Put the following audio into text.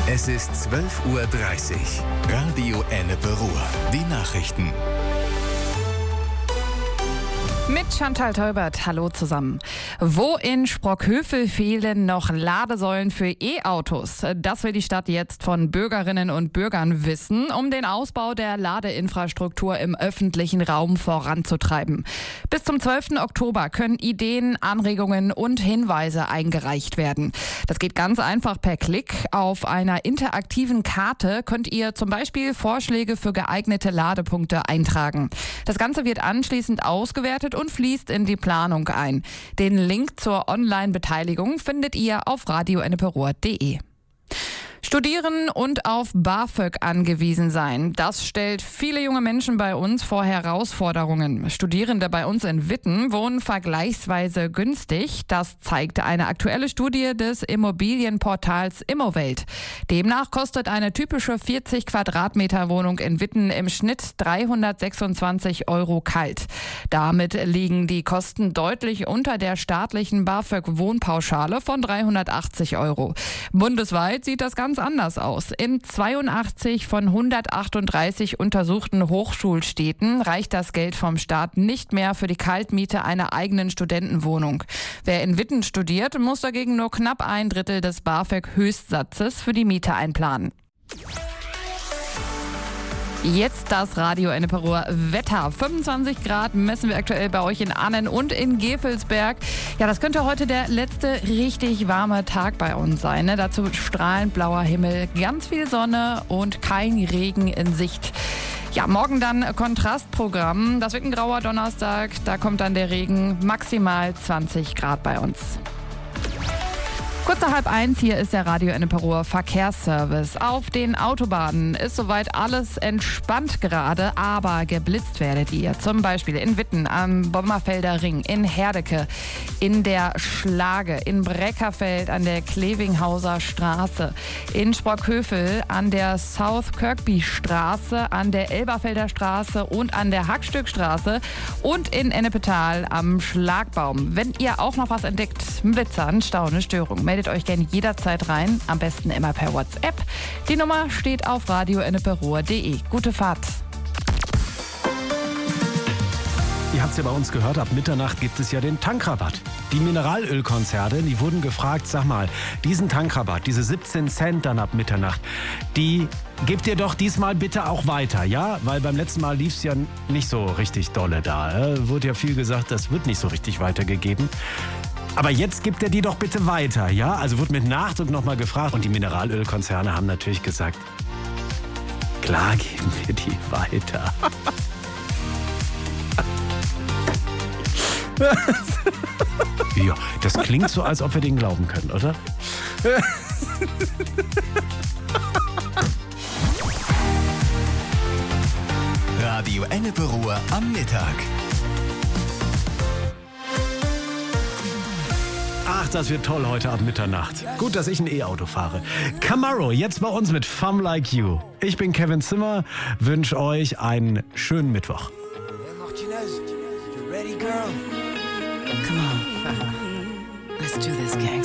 Es ist 12:30 Uhr. Radio Ennepe-Ruhr. Die Nachrichten. Mit Chantal Teubert, hallo zusammen. Wo in Sprockhövel fehlen noch Ladesäulen für E-Autos? Das will die Stadt jetzt von Bürgerinnen und Bürgern wissen, um den Ausbau der Ladeinfrastruktur im öffentlichen Raum voranzutreiben. Bis zum 12. Oktober können Ideen, Anregungen und Hinweise eingereicht werden. Das geht ganz einfach per Klick. Auf einer interaktiven Karte könnt ihr zum Beispiel Vorschläge für geeignete Ladepunkte eintragen. Das Ganze wird anschließend ausgewertet und fließt in die Planung ein. Den Link zur Online-Beteiligung findet ihr auf radioenneperuhr.de. Studieren und auf BAföG angewiesen sein. Das stellt viele junge Menschen bei uns vor Herausforderungen. Studierende bei uns in Witten wohnen vergleichsweise günstig. Das zeigt eine aktuelle Studie des Immobilienportals Immowelt. Demnach kostet eine typische 40 Quadratmeter Wohnung in Witten im Schnitt 326 € kalt. Damit liegen die Kosten deutlich unter der staatlichen BAföG-Wohnpauschale von 380 €. Bundesweit sieht das ganz anders aus. In 82 von 138 untersuchten Hochschulstädten reicht das Geld vom Staat nicht mehr für die Kaltmiete einer eigenen Studentenwohnung. Wer in Witten studiert, muss dagegen nur knapp 1/3 des BAföG-Höchstsatzes für die Miete einplanen. Jetzt das Radio Ennepe-Ruhr Wetter. 25 Grad messen wir aktuell bei euch in Annen und in Gevelsberg. Ja, das könnte heute der letzte richtig warme Tag bei uns sein. Ne? Dazu strahlend blauer Himmel, ganz viel Sonne und kein Regen in Sicht. Ja, morgen dann Kontrastprogramm. Das wird ein grauer Donnerstag. Da kommt dann der Regen. Maximal 20 Grad bei uns. Kurz nach 12:30, hier ist der Radio Ennepe-Ruhr Verkehrsservice. Auf den Autobahnen ist soweit alles entspannt gerade, aber geblitzt werdet ihr. Zum Beispiel in Witten am Bommerfelder Ring, in Herdecke, in der Schlage, in Breckerfeld an der Klevinghauser Straße, in Sprockhövel an der South Kirkby Straße, an der Elberfelder Straße und an der Hackstückstraße und in Ennepetal am Schlagbaum. Wenn ihr auch noch was entdeckt, ein Blitzer, ein Stau, eine Störung, meldet euch gerne jederzeit rein, am besten immer per WhatsApp. Die Nummer steht auf radioenneperuhr.de. Gute Fahrt. Ihr habt es ja bei uns gehört, ab Mitternacht gibt es ja den Tankrabatt. Die Mineralölkonzerne, die wurden gefragt, sag mal, diesen Tankrabatt, diese 17 Cent dann ab Mitternacht, die gebt ihr doch diesmal bitte auch weiter, ja? Weil beim letzten Mal lief es ja nicht so richtig dolle da. Wurde ja viel gesagt, das wird nicht so richtig weitergegeben. Aber jetzt gibt er die doch bitte weiter, ja? Also wurde mit Nachdruck nochmal gefragt. Und die Mineralölkonzerne haben natürlich gesagt, klar geben wir die weiter. Ja, das klingt so, als ob wir den glauben können, oder? Radio Ennepe-Ruhr am Mittag. Ach, das wird toll heute ab Mitternacht. Gut, dass ich ein E-Auto fahre. Camaro, jetzt bei uns mit Fun Like You. Ich bin Kevin Zimmer, wünsche euch einen schönen Mittwoch. Come on. Let's do this, gang.